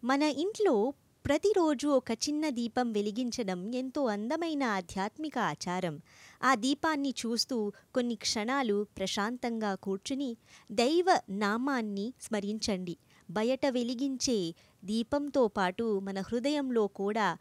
మన ఇంట్లో ప్రతిరోజు ఒక చిన్న దీపం వెలిగించడం ఎంతో అందమైన ఆధ్యాత్మిక ఆచారం. ఆ దీపాన్ని చూస్తూ కొన్ని క్షణాలు ప్రశాంతంగా కూర్చుని దైవ నామాన్ని స్మరించండి. బయట వెలిగించే దీపంతో పాటు మన హృదయంలో కూడా